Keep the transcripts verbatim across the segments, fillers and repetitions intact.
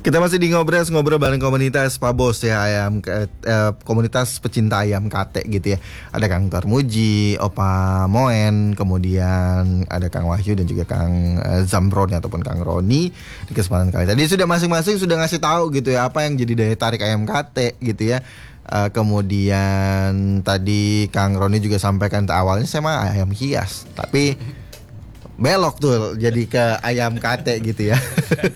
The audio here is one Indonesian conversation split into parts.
Kita masih di ngobrol-ngobrol bareng komunitas Pak Bos ya, ayam eh, komunitas pecinta ayam kate gitu ya. Ada Kang Tarmuji, Opa Moen, kemudian ada Kang Wahyu dan juga Kang eh, Zamroni ataupun Kang Roni di kesempatan kali tadi sudah masing-masing sudah ngasih tahu gitu ya apa yang jadi daya tarik ayam kate gitu ya. Uh, kemudian tadi Kang Roni juga sampaikan awalnya saya mah ayam hias, tapi belok tuh jadi ke ayam kate gitu ya.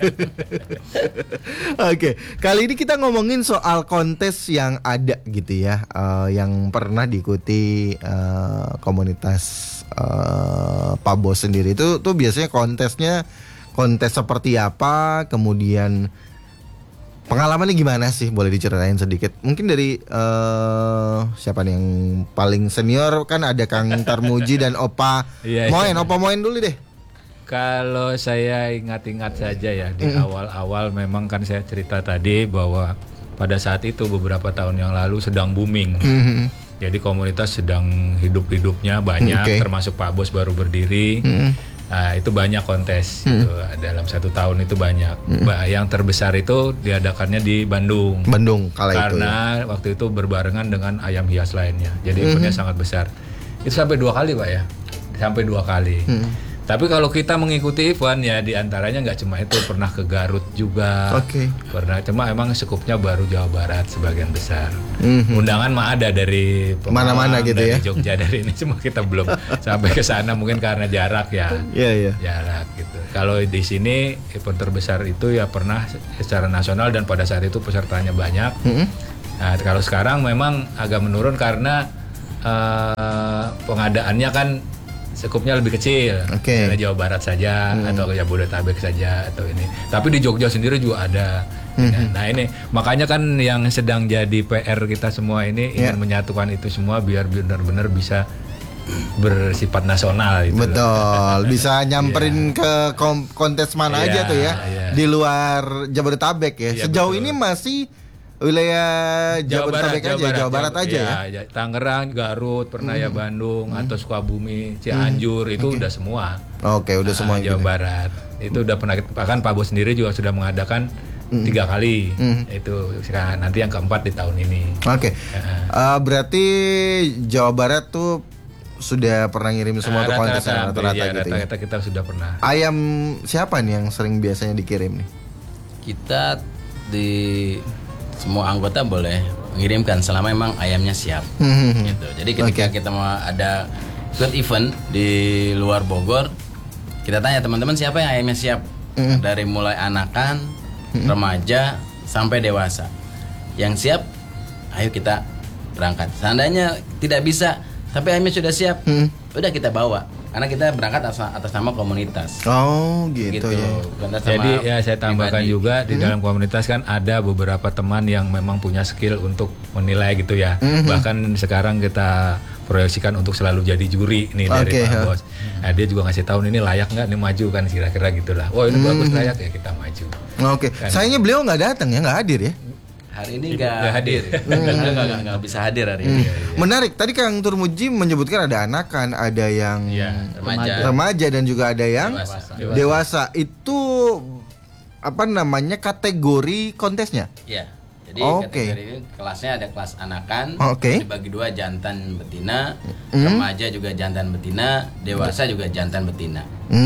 Oke, kali ini kita ngomongin soal kontes yang ada gitu ya, uh, yang pernah diikuti uh, komunitas uh, Pak Bos sendiri. Itu tuh biasanya kontesnya kontes seperti apa, kemudian pengalamannya gimana sih? Boleh diceritain sedikit. Mungkin dari uh, siapa nih yang paling senior? Kan ada Kang Tarmuji dan Opa iya, Moen. Iya. Opa Moen dulu deh. Kalau saya ingat-ingat saja ya di mm. awal-awal memang kan saya cerita tadi bahwa pada saat itu beberapa tahun yang lalu sedang booming. Mm-hmm. Jadi komunitas sedang hidup-hidupnya banyak, okay. termasuk Pak Bos baru berdiri. Mm. Nah itu banyak kontes hmm. gitu. Dalam satu tahun itu banyak. hmm. Yang terbesar itu diadakannya di Bandung. Bandung kala itu karena ya? Waktu itu berbarengan dengan ayam hias lainnya. Jadi eventnya hmm. sangat besar. Itu sampai dua kali Pak ya. Sampai dua kali. hmm. Tapi kalau kita mengikuti event ya diantaranya nggak cuma itu, pernah ke Garut juga. Oke. Okay. Pernah, cuma emang skupnya baru Jawa Barat sebagian besar. Mm-hmm. Undangan mah ada dari mana-mana gitu dari ya. Jogja dari ini, cuma kita belum sampai ke sana mungkin karena jarak ya. Iya yeah, iya. Yeah. Jarak gitu. Kalau di sini event terbesar itu ya pernah secara nasional dan pada saat itu pesertanya banyak. Mm-hmm. Nah kalau sekarang memang agak menurun karena uh, pengadaannya kan skupnya lebih kecil, okay. Jawa Barat saja hmm. atau Jabodetabek saja atau ini. Tapi di Jogja sendiri juga ada. Hmm. Nah ini makanya kan yang sedang jadi P R kita semua ini yeah. ingin menyatukan itu semua biar benar-benar bisa bersifat nasional. Gitu. Betul, bisa nyamperin yeah. ke kontes mana yeah, aja tuh ya yeah. di luar Jabodetabek ya. Yeah, Sejauh betul. Ini masih wilayah Jabodetabek aja, Jawa Barat, Jawa Barat aja ya, ya. Tangerang, Garut, pernah hmm. ya Bandung, hmm. atau Sukabumi, Cianjur hmm. itu okay. udah semua. Oke, okay, udah nah, semua Jawa gitu. Barat. Itu udah pernah, bahkan Pak Bos sendiri juga sudah mengadakan hmm. tiga kali. Hmm. Itu nanti yang keempat di tahun ini. Oke. Okay. Uh-huh. Uh, berarti Jawa Barat tuh sudah pernah ngirim semua ke kontes rata-rata ya, gitu. Rata-rata ya? Kita sudah pernah. Ayam siapa nih yang sering biasanya dikirim nih? Kita di semua anggota boleh mengirimkan selama memang ayamnya siap. Hmm. Gitu. Jadi ketika okay. kita mau ada ikut event di luar Bogor, kita tanya teman-teman siapa yang ayamnya siap. Hmm. Dari mulai anakan, hmm. remaja sampai dewasa. Yang siap, ayo kita berangkat. Seandainya tidak bisa, tapi ayamnya sudah siap, hmm. udah kita bawa. Karena kita berangkat atas, atas nama komunitas. Oh gitu, gitu ya. Jadi ya saya tambahkan pribadi. Juga di hmm. dalam komunitas kan ada beberapa teman yang memang punya skill untuk menilai gitu ya. Hmm. Bahkan sekarang kita proyeksikan untuk selalu jadi juri nih dari okay, Pak Bos. Nah, dia juga ngasih tahu ini layak nggak nih maju kan kira-kira gitulah. Wah ini hmm. bagus layak ya kita maju. Oke. Okay. Kan. Sayangnya beliau nggak datang ya, nggak hadir ya. Hari ini nggak hadir, nggak bisa hadir hari ini. Hmm. Menarik. Tadi Kang Tarmuji menyebutkan ada anakan, ada yang ya, remaja. remaja dan juga ada yang dewasa. dewasa. dewasa. Itu apa namanya kategori kontesnya? Iya. Jadi okay. kategori kelasnya ada kelas anakan, okay. dibagi dua jantan betina, hmm. remaja juga jantan betina, dewasa juga jantan betina.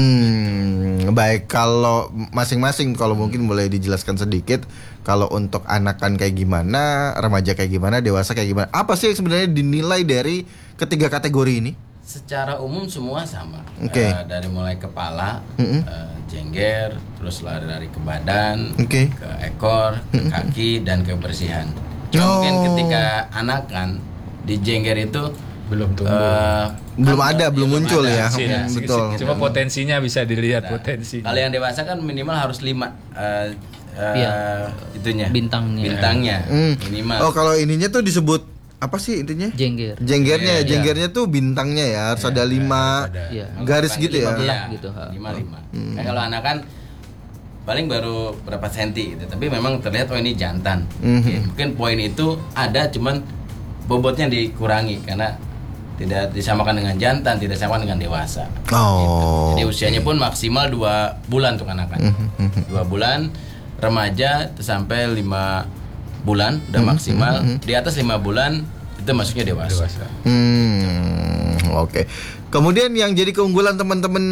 Hmm, baik. Kalau masing-masing kalau mungkin boleh dijelaskan sedikit. Kalau untuk anakan kayak gimana, remaja kayak gimana, dewasa kayak gimana? Apa sih yang sebenarnya dinilai dari ketiga kategori ini? Secara umum semua sama. Okay. Uh, dari mulai kepala, mm-hmm. uh, jengger, terus lari dari ke badan, okay. ke ekor, ke kaki, dan kebersihan. Cuma oh. mungkin ketika anakan di jengger itu belum tumbuh, uh, belum kan ada, belum muncul ya. ya. Betul. Cuma potensinya bisa dilihat nah, potensi. Kalau yang dewasa kan minimal harus lima. Uh, Uh, ya. itunya bintangnya bintangnya hmm. minimal. Oh kalau ininya tuh disebut apa sih intinya? Jengger. Jenggernya, ya, jenggernya ya. Tuh bintangnya ya harus ya, ada lima ya. garis gitu ya. Lima gitu. Lima lima. Hmm. Nah, kalau anakan paling baru berapa senti gitu. Tapi memang terlihat oh ini jantan. Hmm. Oke, mungkin poin itu ada cuman bobotnya dikurangi karena tidak disamakan dengan jantan, tidak disamakan dengan dewasa. Oh. Gitu. Jadi usianya pun maksimal dua bulan untuk anakan. Dua bulan. remaja itu sampai lima bulan udah hmm, maksimal. Hmm, hmm. Di atas lima bulan itu masuknya dewasa. dewasa. Hmm, oke. Okay. Kemudian yang jadi keunggulan teman-teman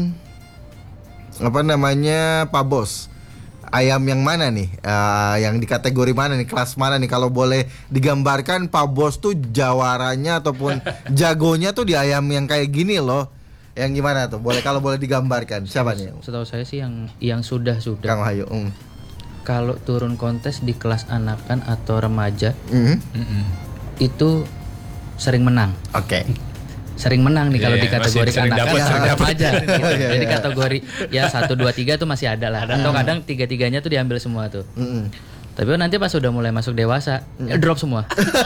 apa namanya Pak Bos, ayam yang mana nih? Uh, yang di kategori mana nih? Kelas mana nih? Kalau boleh digambarkan Pak Bos tuh jawaranya ataupun jagonya tuh di ayam yang kayak gini loh. Yang gimana tuh? Boleh kalau boleh digambarkan siapa nih? Setahu saya sih yang yang sudah sudah. Kang Wahyu. Mm. Kalau turun kontes di kelas anakan atau remaja, mm-hmm. Mm-hmm. itu sering menang. Oke. Okay. Sering menang nih kalau yeah, di kategori anakan ya, sama remaja. Gitu. Jadi kategori ya satu dua tiga tuh masih ada lah. Atau kadang tiga tiganya tuh diambil semua tuh. Mm-hmm. Tapi nanti pas udah mulai masuk dewasa, mm. ya drop semua.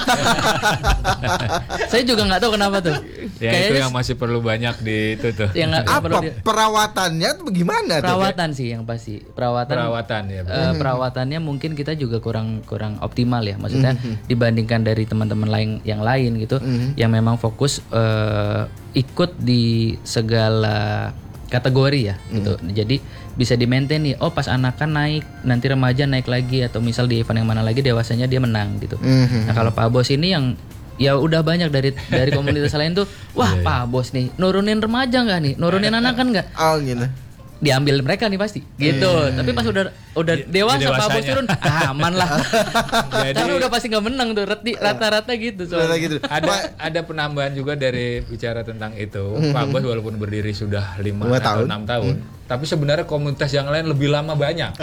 Saya juga nggak tahu kenapa tuh. Ya kayaknya itu yang masih perlu banyak di itu tuh. Yang apa perlu di... perawatannya tuh bagaimana? Perawatan tuh, sih yang pasti. Perawatan. Perawatan ya. Uh, perawatannya mungkin kita juga kurang kurang optimal ya. Maksudnya mm-hmm. dibandingkan dari teman-teman lain yang lain gitu, mm-hmm. yang memang fokus uh, ikut di segala kategori ya gitu. Mm. Jadi bisa di maintain nih. Oh pas anakan naik, nanti remaja naik lagi, atau misal di event yang mana lagi dewasanya dia menang gitu. Mm-hmm. Nah kalau Pak Bos ini yang ya udah banyak dari dari komunitas lain tuh, wah yeah, Pak Bos nih nurunin remaja nggak nih, nurunin anakan nggak? Oh gitu. Diambil mereka nih pasti gitu. Hmm. Tapi pas udah udah dewasa Pak Bos turun, ah, aman lah. Jadi, karena udah pasti nggak menang tuh rata-rata gitu. Soalnya. gitu. Ada ada penambahan juga dari bicara tentang itu. Pak Bos walaupun berdiri sudah lima atau enam tahun, hmm. tapi sebenarnya komunitas yang lain lebih lama banyak.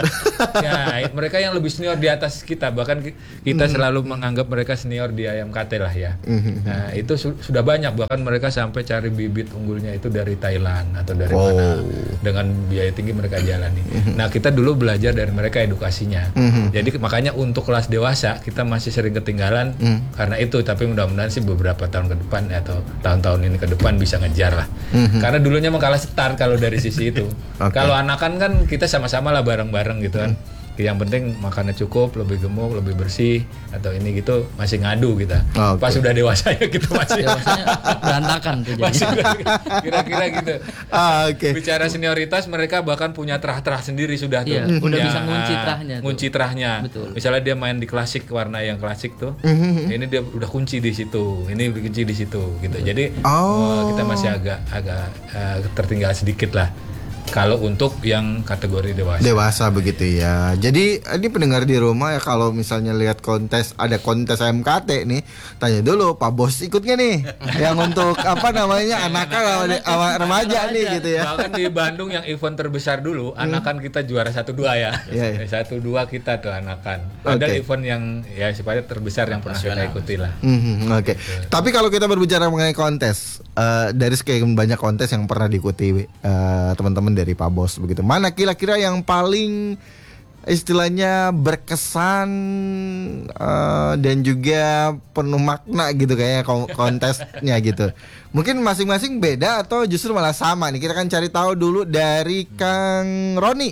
Ya, mereka yang lebih senior di atas kita, bahkan kita hmm. selalu menganggap mereka senior di Ayam K T lah ya. Hmm. Nah, itu su- sudah banyak, bahkan mereka sampai cari bibit unggulnya itu dari Thailand atau dari oh. mana dengan biaya tinggi mereka jalani. Hmm. Nah, kita dulu belajar dari mereka edukasinya. Hmm. Jadi makanya untuk kelas dewasa kita masih sering ketinggalan hmm. karena itu, tapi mudah-mudahan sih beberapa tahun ke depan atau tahun-tahun ini ke depan bisa ngejar lah. Hmm. Karena dulunya emang kalah start kalau dari sisi itu. Okay. Kalau anakan kan kita sama-sama lah bareng-bareng gitu kan. Hmm. Yang penting makannya cukup, lebih gemuk, lebih bersih, atau ini gitu masih ngadu kita. Okay. Pas udah dewasa ya kita masih dewasanya berantakan tuh jadi. Kira-kira gitu. Ah, okay. Bicara senioritas, mereka bahkan punya terah-terah sendiri sudah tuh. Iya, udah ya, bisa ngunci terahnya. Ngunci terahnya. Betul. Misalnya dia main di klasik, warna yang klasik tuh, mm-hmm. ini dia udah kunci di situ, ini kunci di situ gitu. Jadi oh. kita masih agak agak uh, tertinggal sedikit lah. Kalau untuk yang kategori dewasa. Dewasa begitu ya. Jadi ini pendengar di rumah ya, kalau misalnya lihat kontes, ada kontes A M K T nih, tanya dulu Pak Bos ikut nggak nih? Yang untuk apa namanya anakan sama remaja nih gitu ya. Bahkan di Bandung yang event terbesar dulu, anakan kita juara satu dua ya. Yeah, yeah. Satu dua kita tuh anakan. Ada okay. event yang ya sifatnya terbesar yang pernah kita ikuti lah. Mm-hmm, Oke. Okay. Gitu. Tapi kalau kita berbicara mengenai kontes, uh, dari sekian banyak kontes yang pernah diikuti uh, teman-teman dari Pak Bos begitu, mana kira-kira yang paling istilahnya berkesan uh, dan juga penuh makna gitu kayaknya kontesnya gitu. Mungkin masing-masing beda atau justru malah sama nih. Kita akan cari tahu dulu dari Kang Roni.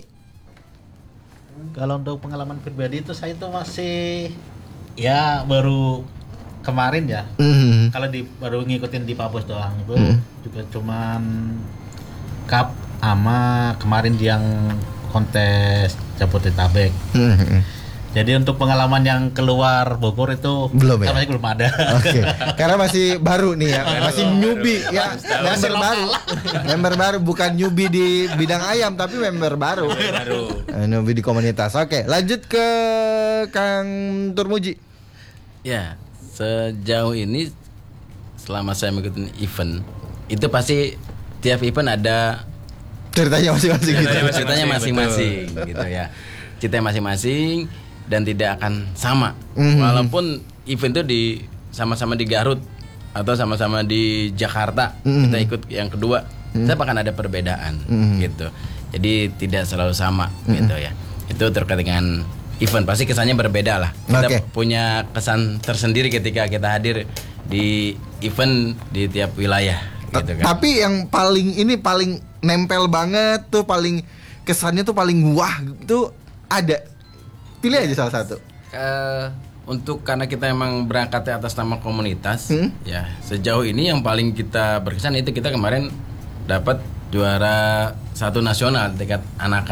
Kalau untuk pengalaman pribadi itu saya itu masih ya baru kemarin ya. Mm-hmm. Kalau di baru ngikutin di Pak Bos doang itu mm-hmm. juga cuman cup sama kemarin yang kontes Jabodetabek. Mm-hmm. Jadi untuk pengalaman yang keluar Bogor itu belum ya? belum ada. Oke. Okay. Karena masih baru nih ya, masih newbie ya, member baru. Member baru, bukan newbie di bidang ayam tapi member baru. Baru. Newbie di komunitas. Oke, okay, lanjut ke Kang Turmuji. Ya, sejauh ini selama saya mengikuti event itu pasti tiap event ada ceritanya masing-masing gitu. Ceritanya, ceritanya masing-masing gitu ya. Ceritanya masing-masing dan tidak akan sama. Mm-hmm. Walaupun event itu di sama-sama di Garut atau sama-sama di Jakarta, mm-hmm. kita ikut yang kedua, mm-hmm. tetap akan ada perbedaan mm-hmm. gitu. Jadi tidak selalu sama mm-hmm. gitu ya. Itu terkait dengan event, pasti kesannya berbeda lah. Kita okay. punya kesan tersendiri ketika kita hadir di event di tiap wilayah gitu kan. Tapi yang paling ini paling nempel banget tuh, paling kesannya tuh paling wah tuh ada. Pilih aja salah satu. Uh, untuk karena kita emang berangkat atas nama komunitas, hmm? ya sejauh ini yang paling kita berkesan itu kita kemarin dapat juara satu nasional tingkat anakan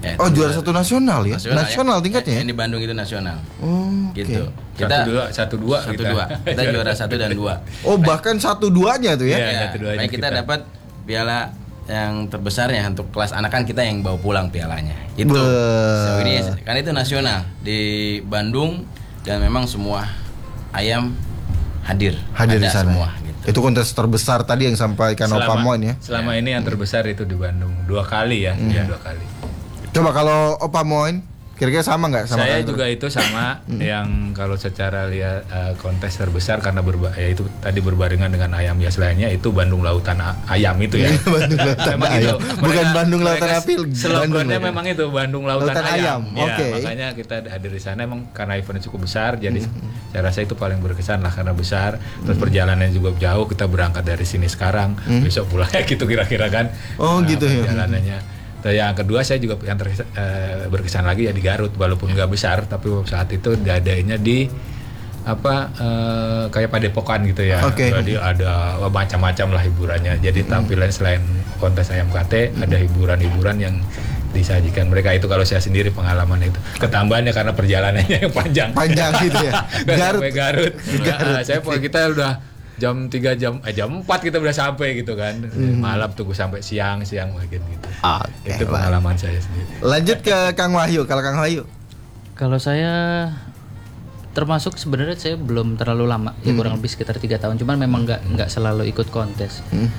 Ya, Oh juara satu nasional ya? nasional, Nasional ya. tingkatnya Yang ya? di Bandung itu nasional. Oh, oke. Gitu. Satu dua, satu dua, satu kita. dua. Kita juara satu dan dua. Oh bahkan satu duanya tuh ya? Iya. Ya, satu duanya makanya kita, kita. dapat piala yang terbesarnya untuk kelas anak kan kita yang bawa pulang pialanya. Itu. Be- So ini kan itu nasional di Bandung dan memang semua ayam hadir. Hadir di Ada sana. semua gitu. Itu kontes terbesar tadi yang sampaikan Opa Moen ya? Selama ini yang terbesar itu di Bandung dua kali ya, ya dua kali. Coba kalau Opa Moen, kira-kira sama nggak sama Saya kalian? juga itu sama yang kalau secara lihat eh, kontes terbesar karena berba ya itu tadi berbarengan dengan ayam hias lainnya itu Bandung Lautan A- Ayam itu ya. Bandung Lautan Memang Ayam. itu. Bukan Mereka- Bandung Lautan mereka Api. Slogannya Bandung. memang itu Bandung Lautan, Lautan Ayam, Ayam. Ya, oke. makanya kita hadir di sana emang karena eventnya cukup besar jadi saya rasa itu paling berkesan lah karena besar terus perjalanannya juga jauh kita berangkat dari sini sekarang besok pulangnya gitu kira-kira kan. Oh, gitu ya. Perjalanannya. Dan yang kedua saya juga yang terkesan, eh, berkesan lagi ya di Garut walaupun nggak besar tapi saat itu diadainnya di apa eh, kayak padepokan gitu ya. Oke. Jadi ada macam-macam lah hiburannya. Jadi tampilan selain kontes ayam kate ada hiburan-hiburan yang disajikan mereka itu kalau saya sendiri pengalaman itu ketambahannya karena perjalanannya yang panjang. Panjang gitu ya. Garut. Garut. Sampai Garut. Garut. Nah, saya kita udah jam tiga jam eh, jam empat kita udah sampai gitu kan. Malam tunggu sampai siang siang mungkin gitu. Oke, Itu pengalaman saya sendiri. Lanjut ke Kang Wahyu. Kalau Kang Wahyu, Kalau saya termasuk sebenarnya saya belum terlalu lama ya kurang lebih sekitar tiga tahun cuman memang nggak nggak selalu ikut kontes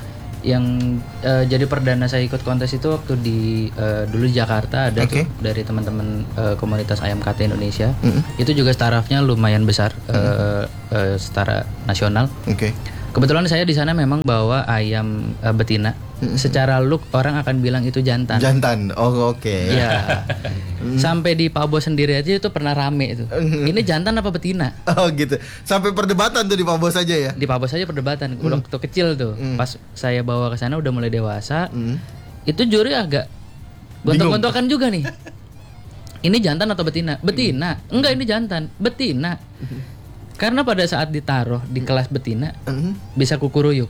yang eh, jadi perdana saya ikut kontes itu waktu di eh, dulu di Jakarta ada Oke. tuh dari teman-teman eh, komunitas ayam kate Indonesia itu juga starafnya lumayan besar eh, eh, setara nasional. oke. Kebetulan saya di sana memang bawa ayam eh, betina. Secara look orang akan bilang itu jantan. Jantan. Oh oke. Iya. Sampai di Pak Bos sendiri aja itu pernah rame itu. Ini jantan apa betina? Oh gitu. Sampai perdebatan tuh di Pak Bos aja ya. Di Pak Bos aja perdebatan. Waktu kecil tuh. Pas saya bawa ke sana udah mulai dewasa. Itu juri agak gontok-gontokan juga nih. Ini jantan atau betina? Betina. Enggak, ini jantan. Betina. Karena pada saat ditaruh di kelas betina bisa kukuruyuk.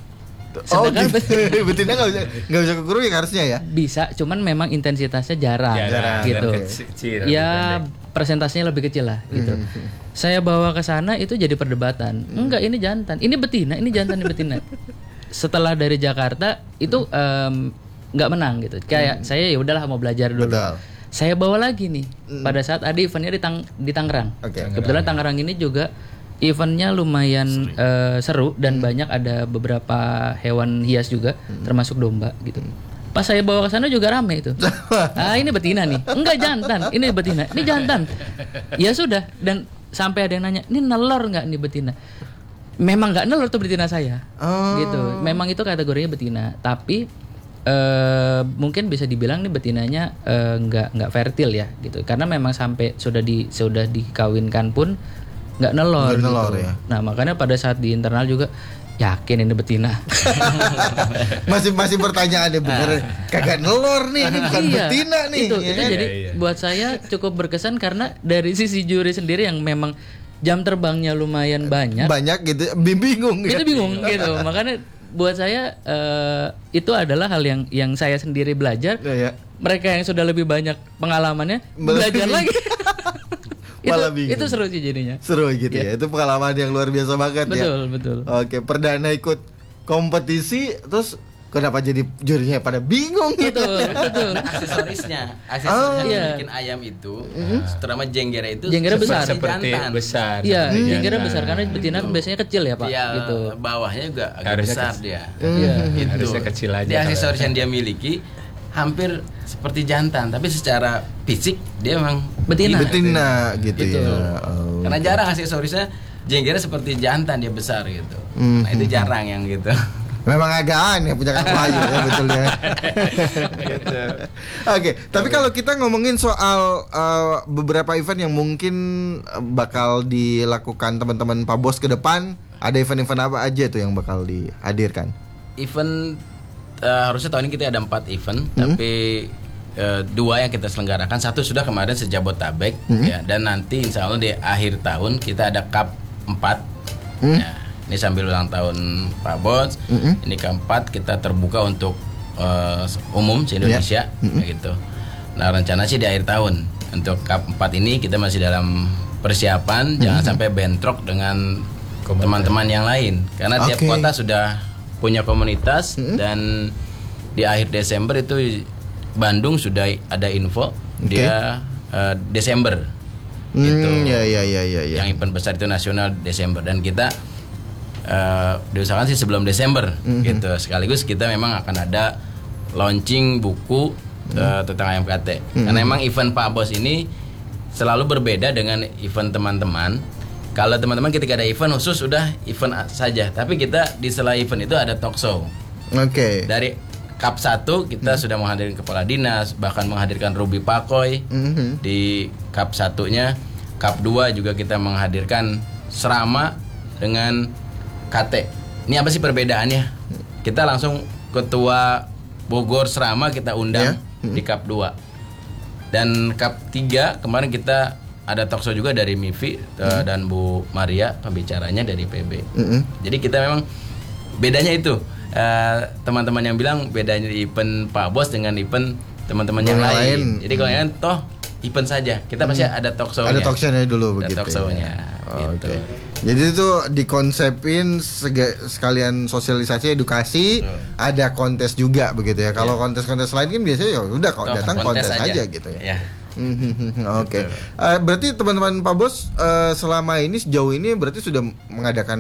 Oh Sedangkan gitu. Betina nggak bisa nggak bisa kekuruyuk harusnya ya. bisa, cuman memang intensitasnya jarang, Jarang, gitu. dan kecil, Ya lebih presentasinya lebih kecil lah gitu. Saya bawa ke sana itu jadi perdebatan. Enggak, ini jantan, ini betina, ini jantan, ini betina. Setelah dari Jakarta itu em, nggak menang gitu. Kayak saya ya udahlah mau belajar dulu. Betul. Saya bawa lagi nih pada saat ada eventnya di, Tang di Tangerang. Oke. Kebetulan Tangerang ini juga eventnya lumayan eh, seru dan banyak ada beberapa hewan hias juga, termasuk domba gitu. Pas saya bawa ke sana juga rame itu. Ah ini betina nih, enggak jantan, ini betina, ini jantan. Ya sudah, dan sampai ada yang nanya, ini nelor nggak nih betina? Memang nggak nelor tuh betina saya, Oh. gitu. Memang itu kategorinya betina, tapi eh, mungkin bisa dibilang nih betinanya eh, nggak nggak fertil ya, gitu. Karena memang sampai sudah di sudah dikawinkan pun nggak nelor, Nggak nelor, gitu. ya. Nah makanya pada saat di internal juga yakin ini betina. masih masih pertanyaannya bener kagak nelor nih, ini bukan Iya, betina nih. Itu, ya itu kan? jadi Iya, iya. buat saya cukup berkesan karena dari sisi juri sendiri yang memang jam terbangnya lumayan banyak, banyak gitu, bingung. itu ya. bingung gitu. Makanya buat saya eh, itu adalah hal yang yang saya sendiri belajar. Ya, ya. Mereka yang sudah lebih banyak pengalamannya Malah belajar bingung. lagi. itu, Malah bingung. itu seru sih jadinya. Seru gitu ya. Itu pengalaman yang luar biasa banget ya. Betul, betul. Oke, perdana ikut kompetisi terus kenapa jadi jurinya pada bingung gitu. Betul, betul. Aksesorisnya, aksesorisnya Oh, iya. bikin ayam itu, terutama jenggera itu Jenggera besar. Seperti jantan. besar. Iya, seperti jenggera jantan. besar karena betina kan biasanya kecil ya Pak, Dia gitu. bawahnya juga agak Harusnya besar kecil. dia. Iya. Gitu. Harusnya kecil aja Di aksesoris kalau- yang dia miliki hampir seperti jantan, tapi secara fisik dia memang Betina. Betina gitu, Gitu. ya. Oh. Karena jarang aksesorisnya jenggera seperti jantan dia besar gitu. Mhm. Nah itu jarang yang gitu. Memang agak aneh punya Kang Wahyu ya betul ya. Oke, tapi kalau kita ngomongin soal uh, beberapa event yang mungkin uh, bakal dilakukan teman-teman Pak Bos ke depan, ada event-event apa aja tuh yang bakal dihadirkan? Event eh, harusnya tahun ini kita ada empat event, tapi eh, dua yang kita selenggarakan, satu sudah kemarin sejabotabek, ya, dan nanti insya Allah di akhir tahun kita ada Cup empat. Ya, ini sambil ulang tahun Pak Bos, ini keempat kita terbuka untuk eh, umum se Indonesia, kayak gitu. Nah rencana sih di akhir tahun. Untuk Cup empat ini kita masih dalam persiapan, mm-hmm. jangan sampai bentrok dengan komunitas. Teman-teman yang lain. Karena okay. tiap kota sudah punya komunitas, mm-hmm. dan di akhir Desember itu Bandung sudah ada info okay. dia uh, Desember. Hmm, gitu. Ya, ya, ya, ya, ya. Yang event besar itu nasional Desember, dan kita uh, diusahakan sih sebelum Desember, mm-hmm. gitu. Sekaligus kita memang akan ada launching buku mm-hmm. uh, tentang ayam kate. Mm-hmm. Karena memang event Pak Bos ini selalu berbeda dengan event teman-teman. Kalau teman-teman ketika ada event khusus udah event saja, tapi kita di sela event itu ada talk show. Oke. Okay. Dari Cup satu kita hmm. sudah menghadirkan kepala dinas, bahkan menghadirkan Ruby Pakoy hmm. di Cup satunya. Cup dua juga kita menghadirkan Serama dengan K T. Ini apa sih perbedaannya? Kita langsung ketua Bogor Serama kita undang yeah. hmm. di Cup dua. Dan Cup tiga kemarin kita ada talk show juga dari M I V I hmm. dan Bu Maria pembicaranya dari P B. Hmm. Jadi kita memang bedanya itu. Uh, teman-teman yang bilang bedanya event Pak Bos dengan event teman-teman yang, yang lain. lain. Jadi kalau yang toh event saja, kita pasti hmm. ada talk show-nya. Ada talk show-nya dulu ada begitu. Talk show-nya. Ya. Oh, gitu. Okay. Jadi itu dikonsepin sega- sekalian sosialisasi edukasi, so. ada kontes juga begitu ya. Kalau yeah. kontes-kontes lain kan biasanya ya udah kalau datang kontes, kontes aja. aja gitu ya. Yeah. Oke. Okay. Uh, berarti teman-teman Pak Bos uh, selama ini sejauh ini berarti sudah mengadakan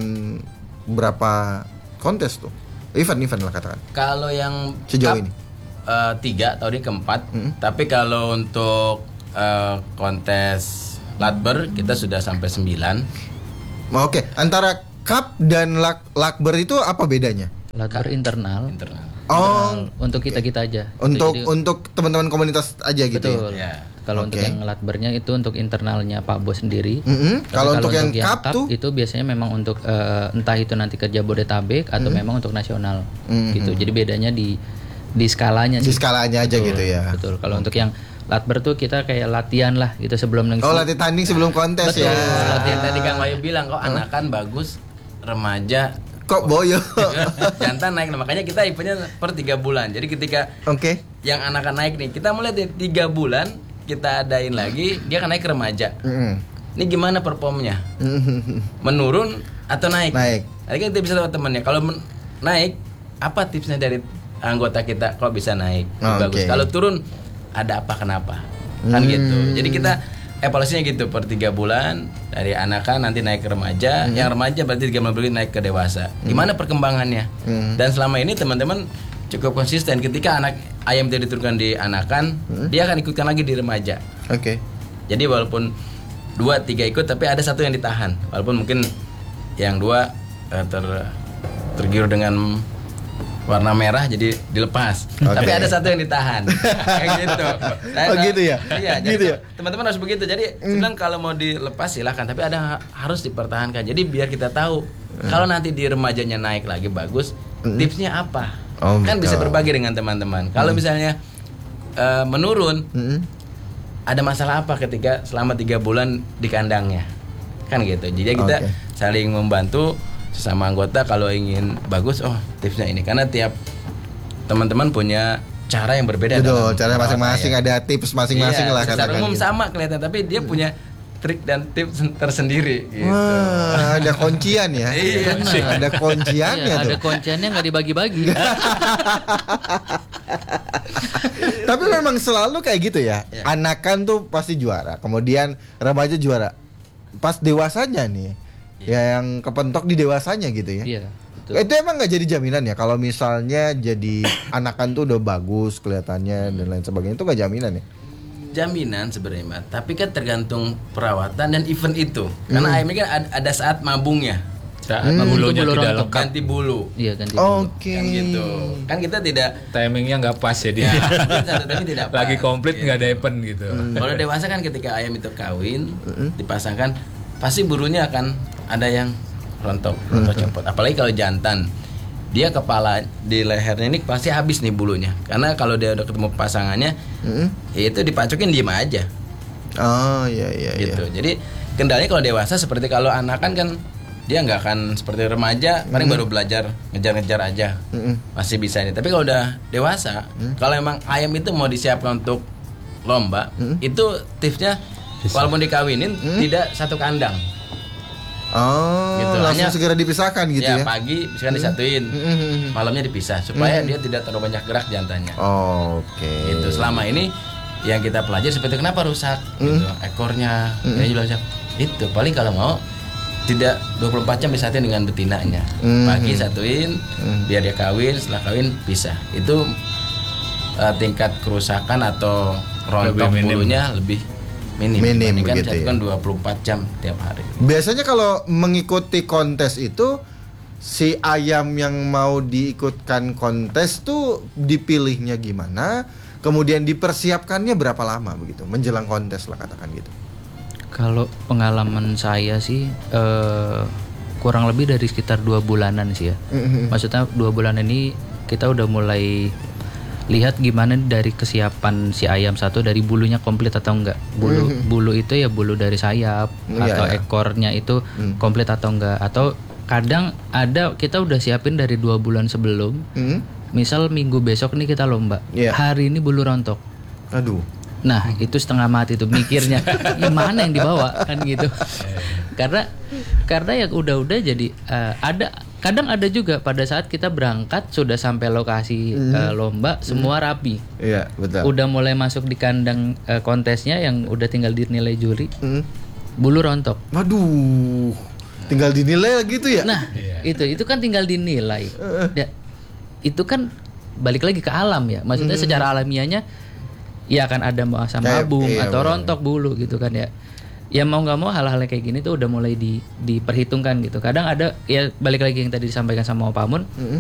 berapa kontes tuh? Event-event lah katakan. Kalau yang sejauh ini uh, tiga, tahun ini keempat. Mm-hmm. Tapi kalau untuk uh, kontes Latber kita sudah sampai sembilan. Oke, okay. Antara Cup dan lak- Lakber itu apa bedanya? Latber internal. Internal. Oh, internal. Untuk kita-kita aja. Untuk Jadi, untuk teman-teman komunitas aja gitu. Betul. Ya. Kalau okay. untuk yang Latbernya itu untuk internalnya Pak Bos sendiri. Mm-hmm. Kalau untuk yang, yang Cup tuh itu biasanya memang untuk uh, entah itu nanti ke Jabodetabek atau mm-hmm. memang untuk nasional. Mm-hmm. Gitu. Jadi bedanya di di skalanya Di sih. skalanya aja betul, gitu ya. Betul. Kalau okay. untuk yang Latber tuh kita kayak latihan lah gitu sebelum nengsi. Oh, latihan tanding sebelum kontes betul. ya. Latihan tadi Kang Wayu bilang kok anakan bagus, remaja kok boyo. Jantan naik, makanya kita eventnya per tiga bulan. Jadi ketika Oke. Okay. yang anakan naik nih, kita mulai dari tiga bulan kita adain lagi, dia akan naik ke remaja. Mm. Ini gimana performnya? Mm. Menurun atau naik? Naik. Nanti kan kita bisa tahu temannya. Kalau men- naik, apa tipsnya dari anggota kita kalau bisa naik? Oh, bagus. Okay. Kalau turun, ada apa kenapa? Kan mm. gitu. Jadi kita evaluasinya gitu per tiga bulan dari anakan nanti naik ke remaja. Mm. Yang remaja berarti tiga bulan naik ke dewasa. Gimana mm. perkembangannya? Mm. Dan selama ini teman-teman cukup konsisten. Ketika anak ayam itu diturunkan di anakan, hmm? dia akan ikutkan lagi di remaja. Oke. Okay. Jadi walaupun dua tiga ikut, tapi ada satu yang ditahan. Walaupun mungkin yang dua uh, ter tergiur dengan warna merah, jadi dilepas. Okay. Tapi ada satu yang ditahan. Kayak gitu. Nah, oh gitu ya. Iya. Jadi gitu ya? teman-teman harus begitu. Jadi mm. sebenarnya kalau mau dilepas silahkan, tapi ada harus dipertahankan. Jadi biar kita tahu mm. kalau nanti di remajanya naik lagi bagus, mm. tipsnya apa? Oh, kan betul. Bisa berbagi dengan teman-teman. Kalau hmm. misalnya uh, menurun, hmm. ada masalah apa ketika selama tiga bulan di kandangnya, kan gitu. Jadi kita okay. saling membantu sesama anggota kalau ingin bagus. Oh tipsnya ini, karena tiap teman-teman punya cara yang berbeda. Betul, cara masing-masing ya. Ada tips masing-masing iya, lah. Secara umum gitu. Sama kelihatan, tapi dia punya trik dan tips tersendiri gitu. Wah, ada kuncian ya. Iya, ada kunciannya iya, tuh. Ada kunciannya nggak dibagi-bagi. Tapi memang selalu kayak gitu ya. ya. Anakan tuh pasti juara, kemudian remaja juara. Pas dewasanya nih, ya, ya yang kepentok di dewasanya gitu ya. Iya. Betul. Itu emang nggak jadi jaminan ya kalau misalnya jadi anakan tuh udah bagus kelihatannya dan lain sebagainya, itu nggak jaminan ya. Jaminan sebenarnya, tapi kan tergantung perawatan dan event itu. Karena hmm. ayam ini kan ada, ada saat mabungnya. Saat hmm. bulunya bulu tidak lengkap. Ganti bulu. Iya, ganti bulu. Oke. Okay. Kan gitu. Kan kita tidak timingnya nggak pas ya dia. Ya, tidak pas. Lagi komplit nggak gitu. Ada event gitu. Hmm. Kalau dewasa kan ketika ayam itu kawin, hmm. dipasangkan, pasti bulunya akan ada yang rontok, rontok hmm. copot. Apalagi kalau jantan. Dia kepala di lehernya ini pasti habis nih bulunya. Karena kalau dia udah ketemu pasangannya, mm-hmm. itu dipacokin diem aja. Oh iya iya. Gitu. Iya. Jadi kendalanya kalau dewasa seperti kalau anak-anak kan dia nggak akan seperti remaja, paling mm-hmm. baru belajar ngejar-ngejar aja, mm-hmm. masih bisa ini. Tapi kalau udah dewasa, mm-hmm. kalau emang ayam itu mau disiapkan untuk lomba Hmm. itu tipsnya walaupun dikawinin Hmm. tidak satu kandang. Oh, Gitu. langsung Hanya- segera dipisahkan gitu ya, ya. pagi misalkan disatuin, Hmm. malamnya dipisah supaya dia tidak terlalu banyak gerak jantannya. Oke. Itu selama ini yang kita pelajari seperti kenapa rusak gitu, ekornya, kayak juga rusak. Itu paling kalau mau tidak dua puluh empat jam disatuin dengan betinanya. Hmm. Pagi satuin, biar dia kawin, setelah kawin pisah. Itu uh, tingkat kerusakan atau rontok Lebih minim. bulunya lebih minim, Minim dibandingkan begitu disatukan ya. dua puluh empat jam tiap hari. Biasanya kalau mengikuti kontes itu si ayam yang mau diikutkan kontes tuh dipilihnya gimana? Kemudian dipersiapkannya berapa lama begitu menjelang kontes lah katakan gitu. Kalau pengalaman saya sih eh, kurang lebih dari sekitar dua bulanan sih ya. Mhm. Maksudnya dua bulan ini kita udah mulai lihat gimana dari kesiapan si ayam satu, dari bulunya komplit atau enggak. Bulu bulu itu ya bulu dari sayap Iya, atau iya. ekornya itu komplit atau enggak. Atau kadang ada kita udah siapin dari dua bulan sebelum. Hmm? Misal minggu besok nih kita lomba. Iya. Hari ini bulu rontok. Aduh. Nah itu setengah mati tuh mikirnya gimana yang dibawa kan gitu. Karena karena yang udah-udah jadi eh, ada kadang ada juga pada saat kita berangkat sudah sampai lokasi eh, lomba semua rapi. Iya, betul. Udah mulai masuk di kandang eh, kontesnya yang udah tinggal dinilai juri. Hmm. Bulu rontok. Waduh. Tinggal dinilai gitu ya? Nah, itu itu kan tinggal dinilai. Ya, itu kan balik lagi ke alam ya. Maksudnya secara alamiahnya ya akan ada asam Kayak- lambung iya, atau bener. rontok bulu gitu kan ya. Ya mau nggak mau hal-hal kayak gini tuh udah mulai di, diperhitungkan gitu. Kadang ada ya balik lagi yang tadi disampaikan sama Pak Mun. Mm-mm.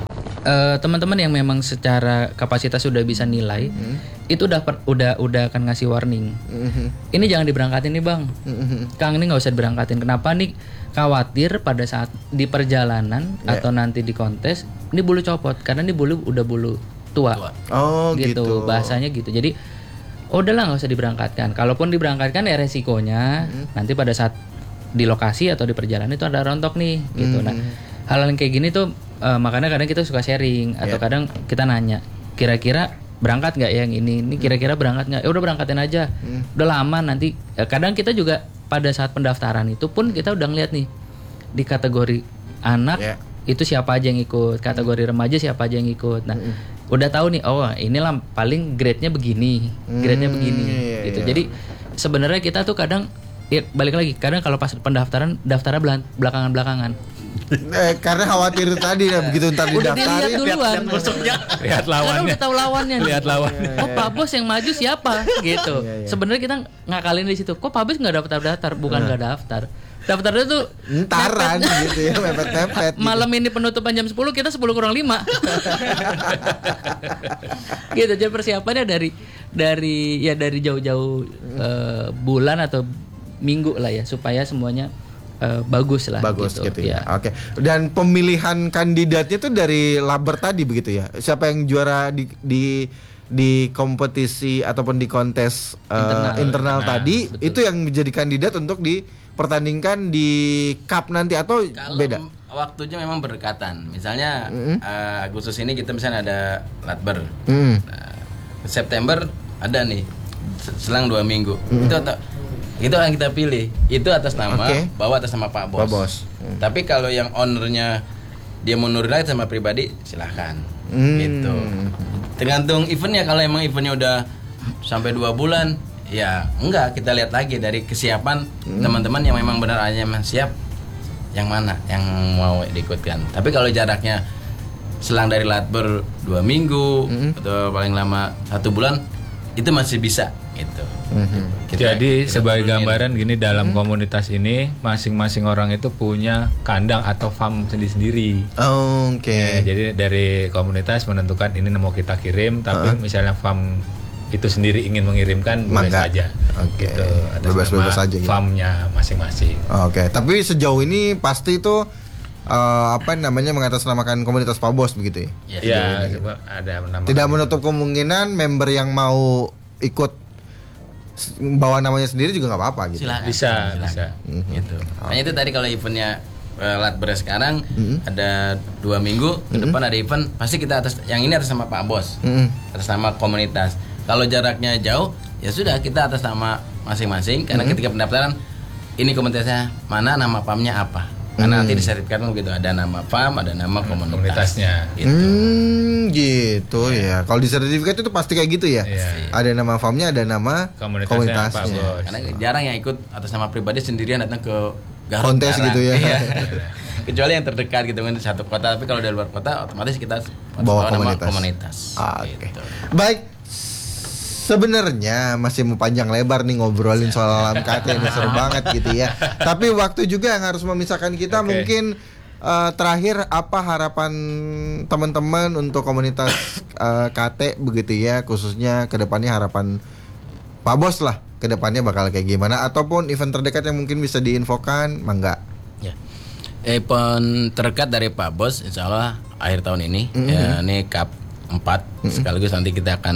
Eh, teman-teman yang memang secara kapasitas sudah bisa nilai itu udah per- udah udah akan ngasih warning. Mhm. Ini jangan diberangkatin nih bang. Mhm. Kang ini nggak usah diberangkatin. Kenapa nih? Khawatir pada saat di perjalanan Ya. atau nanti di kontes ini bulu copot karena ini bulu udah bulu tua, Tua. Oh, gitu. gitu. Bahasanya gitu. Jadi oh, udahlah nggak usah diberangkatkan. Kalaupun diberangkatkan ya resikonya nanti pada saat di lokasi atau di perjalanan itu ada rontok nih gitu. Nah hal yang kayak gini tuh eh, makanya kadang kita suka sharing atau Ya. kadang kita nanya kira-kira berangkat nggak yang ini ini kira-kira berangkat nggak? Ya udah berangkatin aja. Udah lama nanti. Ya, kadang kita juga pada saat pendaftaran itu pun kita udah ngeliat nih di kategori anak Ya. itu siapa aja yang ikut, kategori remaja siapa aja yang ikut. Nah, udah tahu nih, oh inilah paling grade-nya begini, grade-nya begini, iya, gitu. iya. Jadi sebenarnya kita tuh kadang, ya balik lagi, kadang kalau pas pendaftaran daftarnya belan- belakangan-belakangan. Eh, karena khawatir tadi ya begitu ntar Udah dilihat didaftarin. duluan. Lihat Karena lawannya. udah tahu lawannya. nih. Lihat lawannya. Oh Pak Bos yang maju siapa? Gitu. Sebenarnya kita ngakalin di situ. Kok Pak Bos nggak daftar daftar? Bukan nggak daftar. Daftarnya tuh Ntaran gitu ya, mepet-mepet. gitu. malam ini penutupan jam sepuluh, kita sepuluh kurang lima. Gitu. Jadi persiapannya dari dari ya dari jauh-jauh eh, bulan atau minggu lah ya supaya semuanya eh, bagus lah Bagus gitu, gitu, ya. Oke. Dan pemilihan kandidatnya tuh dari Laber tadi begitu ya. Siapa yang juara di di di kompetisi ataupun di kontes eh, Internal. internal, Nah, tadi betul. itu yang menjadi kandidat untuk dipertandingkan di cup nanti atau Kalau beda? waktunya memang berdekatan. Misalnya eh, Agustus ini kita misalnya ada Latber. Hmm. Nah, September ada nih selang dua minggu. Itu atau itu yang kita pilih. Itu atas nama Oke. bawa atas nama Pak Bos. Pak Bos. Tapi kalau yang ownernya dia mau nurin lagi sama pribadi silahkan. Hmm. Gitu. Tergantung eventnya. Kalau emang eventnya udah sampai dua bulan, ya enggak, kita lihat lagi dari kesiapan teman-teman yang memang benar aja memang siap, yang mana yang mau diikutkan. Tapi kalau jaraknya selang dari Latber dua minggu atau paling lama satu bulan, itu masih bisa gitu. Kita- Jadi kita sebagai turunin. gambaran gini dalam komunitas ini masing-masing orang itu punya kandang atau farm sendiri-sendiri. Oke. Ya, jadi dari komunitas menentukan ini mau kita kirim, tapi misalnya farm itu sendiri ingin mengirimkan boleh Mangga. saja. Oke. Gitu. Atas Bebas-bebas nama aja gitu. farmnya masing-masing. Oke, tapi sejauh ini pasti itu eh, apa namanya mengatasnamakan komunitas Pak Bos begitu ya. Ya, Ya, coba ada nama. Tidak menutup kemungkinan member yang mau ikut s- bawa namanya sendiri juga nggak apa-apa gitu. silakan. Bisa, silakan. bisa. Gitu. Makanya itu tadi kalau eventnya uh, Latber sekarang ada dua minggu ke depan ada event, pasti kita atas yang ini atas nama Pak Bos, Mm-mm. atas nama komunitas. Kalau jaraknya jauh, ya sudah kita atas nama masing-masing karena Mm-hmm. ketika pendaftaran ini komunitasnya mana, nama P A M-nya apa. Karena nanti disertifikatkan begitu, ada nama P A M, ada nama komunitas. Komunitasnya. Gitu. Hmm, gitu ya. Kalau di sertifikat itu pasti kayak gitu ya. Iya. Ada nama farmnya, ada nama Komunitasnya, komunitasnya. Pak Bos. Karena jarang yang ikut atas nama pribadi sendirian datang ke Garut. Kontes jarang. gitu ya. Iya. Kecuali yang terdekat gitu kan satu kota, tapi kalau dari luar kota otomatis kita Bawa nama komunitas. komunitas. Ah, Oke. Gitu. Baik. Sebenarnya masih mau panjang lebar nih ngobrolin soal alam K T, ini seru banget gitu ya. Tapi waktu juga yang harus memisahkan kita. Oke. Mungkin uh, terakhir apa harapan teman-teman untuk komunitas uh, K T begitu ya, khususnya kedepannya harapan Pak Bos lah kedepannya bakal kayak gimana, ataupun event terdekat yang mungkin bisa diinfokan, mangga. Ya. Event terdekat dari Pak Bos insya Allah akhir tahun ini, ya, ini Cup empat, sekaligus nanti kita akan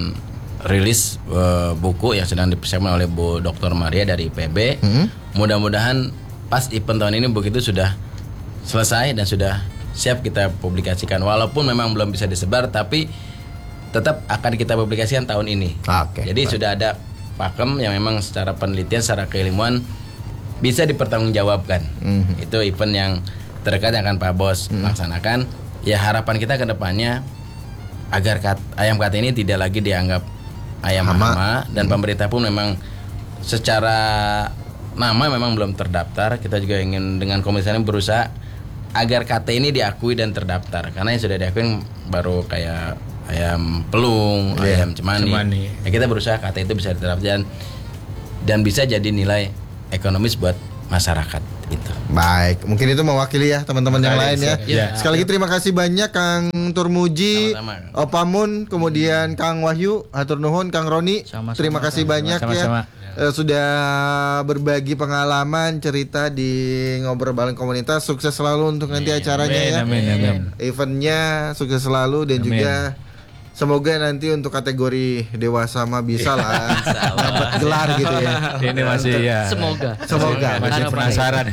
rilis uh, buku yang sedang dipersiapkan oleh Bu Doktor Maria dari I P B. Mm-hmm. Mudah-mudahan pas event tahun ini begitu sudah selesai dan sudah siap kita publikasikan. Walaupun memang belum bisa disebar, tapi tetap akan kita publikasikan tahun ini. Oke, Jadi baik. sudah ada pakem yang memang secara penelitian, secara keilmuan bisa dipertanggungjawabkan. Mhm. Itu event yang terdekat yang akan Pak Bos laksanakan. Ya harapan kita ke depannya agar kat, ayam K T ini tidak lagi dianggap ayam Hama. hama, dan pemerintah pun memang secara nama memang belum terdaftar. Kita juga ingin dengan komunitas ini berusaha agar K T ini diakui dan terdaftar, karena yang sudah diakui baru kayak ayam pelung, Iya, ayam cemani. cemani. Ya, kita berusaha K T itu bisa terdaftar dan, dan bisa jadi nilai ekonomis buat masyarakat itu. Baik, mungkin itu mewakili ya teman-teman yang lain ya. Ya. Sekali lagi terima kasih banyak Kang Turmuji, Sama-sama. Opamun, kemudian Kang Wahyu, hatur nuhun Kang Roni. Sama-sama. Terima kasih banyak Sama-sama. ya. Eh, sudah berbagi pengalaman cerita di ngobrol bareng komunitas. Sukses selalu untuk nanti acaranya ya. Amin, amin. Eventnya sukses selalu dan Amin. juga semoga nanti untuk kategori dewasa mah bisa lah dapat gelar gitu ya. Ini masih ya. Semoga. Semoga. Masih Harapan. penasaran.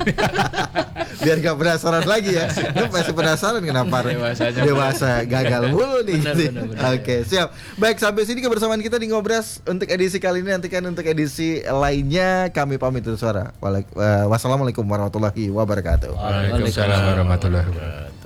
Biar gak penasaran lagi ya. Lu masih penasaran kenapa Dewasanya dewasa gagal mulu nih. Benar, benar, benar. Oke, siap. Baik, sampai sini kebersamaan kita di Ngobras untuk edisi kali ini. Nantikan untuk edisi lainnya kami pamit undur suara. Wala- eh, Wassalamualaikum warahmatullahi wabarakatuh. Waalaikumsalam warahmatullahi wabarakatuh.